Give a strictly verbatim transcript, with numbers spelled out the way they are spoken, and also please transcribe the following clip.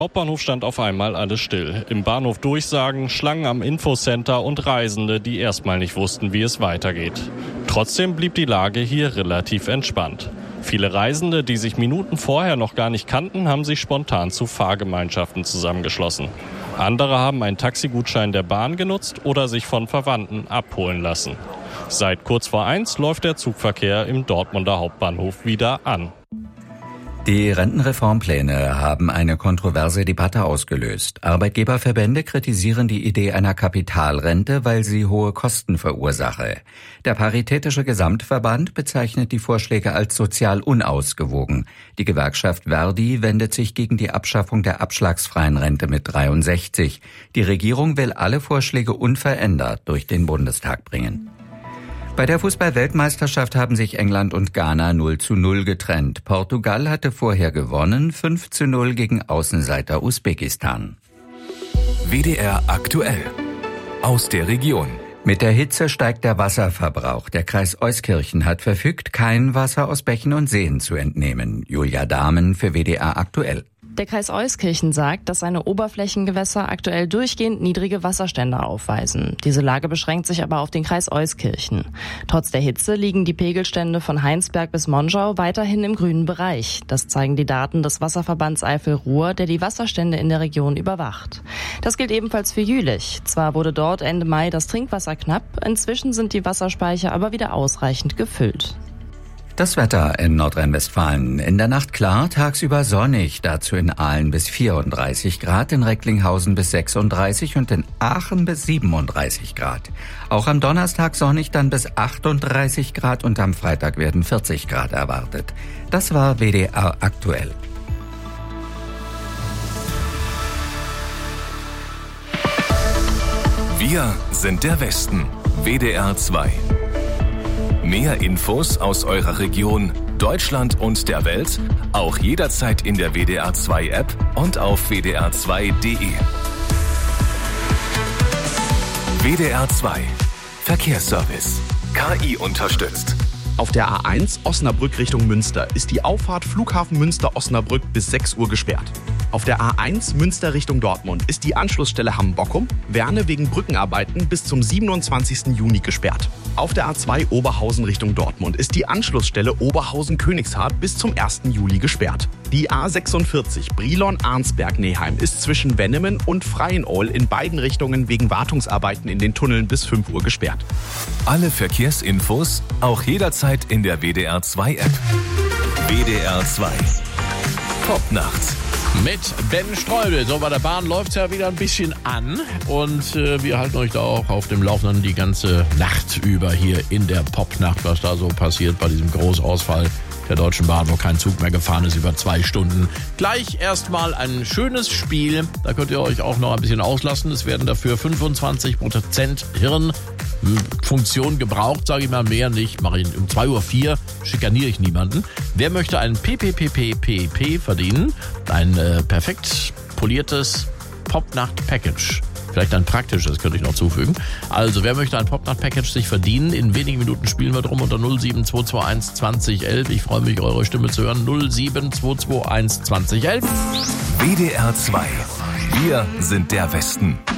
Hauptbahnhof stand auf einmal alles still. Im Bahnhof Durchsagen, Schlangen am Infocenter und Reisende, die erstmal nicht wussten, wie es weitergeht. Trotzdem blieb die Lage hier relativ entspannt. Viele Reisende, die sich Minuten vorher noch gar nicht kannten, haben sich spontan zu Fahrgemeinschaften zusammengeschlossen. Andere haben einen Taxigutschein der Bahn genutzt oder sich von Verwandten abholen lassen. Seit kurz vor eins läuft der Zugverkehr im Dortmunder Hauptbahnhof wieder an. Die Rentenreformpläne haben eine kontroverse Debatte ausgelöst. Arbeitgeberverbände kritisieren die Idee einer Kapitalrente, weil sie hohe Kosten verursache. Der Paritätische Gesamtverband bezeichnet die Vorschläge als sozial unausgewogen. Die Gewerkschaft Verdi wendet sich gegen die Abschaffung der abschlagsfreien Rente mit dreiundsechzig. Die Regierung will alle Vorschläge unverändert durch den Bundestag bringen. Bei der Fußball-Weltmeisterschaft haben sich England und Ghana null zu null getrennt. Portugal hatte vorher gewonnen, fünf zu null gegen Außenseiter Usbekistan. W D R aktuell aus der Region. Mit der Hitze steigt der Wasserverbrauch. Der Kreis Euskirchen hat verfügt, kein Wasser aus Bächen und Seen zu entnehmen. Julia Dahmen für W D R aktuell. Der Kreis Euskirchen sagt, dass seine Oberflächengewässer aktuell durchgehend niedrige Wasserstände aufweisen. Diese Lage beschränkt sich aber auf den Kreis Euskirchen. Trotz der Hitze liegen die Pegelstände von Heinsberg bis Monschau weiterhin im grünen Bereich. Das zeigen die Daten des Wasserverbands Eifel-Ruhr, der die Wasserstände in der Region überwacht. Das gilt ebenfalls für Jülich. Zwar wurde dort Ende Mai das Trinkwasser knapp, inzwischen sind die Wasserspeicher aber wieder ausreichend gefüllt. Das Wetter in Nordrhein-Westfalen. In der Nacht klar, tagsüber sonnig. Dazu in Aalen bis vierunddreißig Grad, in Recklinghausen bis sechsunddreißig und in Aachen bis siebenunddreißig Grad. Auch am Donnerstag sonnig, dann bis achtunddreißig Grad und am Freitag werden vierzig Grad erwartet. Das war W D R aktuell. Wir sind der Westen. W D R zwei. Mehr Infos aus eurer Region, Deutschland und der Welt, auch jederzeit in der W D R zwei App und auf w d r zwei punkt d e. W D R zwei Verkehrsservice. K I unterstützt. Auf der A eins Osnabrück Richtung Münster ist die Auffahrt Flughafen Münster-Osnabrück bis sechs Uhr gesperrt. Auf der A eins Münster Richtung Dortmund ist die Anschlussstelle Hamm-Bockum, Werne wegen Brückenarbeiten bis zum siebenundzwanzigsten Juni gesperrt. Auf der A zwei Oberhausen Richtung Dortmund ist die Anschlussstelle Oberhausen-Königshardt bis zum ersten Juli gesperrt. Die A sechsundvierzig Brilon-Arnsberg-Neheim ist zwischen Wennemen und Freienål in beiden Richtungen wegen Wartungsarbeiten in den Tunneln bis fünf Uhr gesperrt. Alle Verkehrsinfos auch jederzeit in der W D R zwei App. W D R zwei Popnacht. Mit Ben Streubel. So, bei der Bahn läuft es ja wieder ein bisschen an und äh, wir halten euch da auch auf dem Laufenden die ganze Nacht über hier in der Popnacht, was da so passiert bei diesem Großausfall der Deutschen Bahn, wo kein Zug mehr gefahren ist über zwei Stunden. Gleich erstmal ein schönes Spiel, da könnt ihr euch auch noch ein bisschen auslassen. Es werden dafür fünfundzwanzig Prozent Hirnfunktion gebraucht, sage ich mal, mehr nicht. Mache ich um zwei Uhr vier, schikaniere ich niemanden. Wer möchte ein P P P P P P verdienen? Ein äh, perfekt poliertes Popnacht-Package. Vielleicht ein praktisches, könnte ich noch zufügen. Also, wer möchte ein Popnacht-Package sich verdienen? In wenigen Minuten spielen wir drum unter null sieben zwei zwei eins zwanzig elf. Ich freue mich, eure Stimme zu hören. null sieben zwei zwei eins zwanzig elf. W D R zwei. Wir sind der Westen.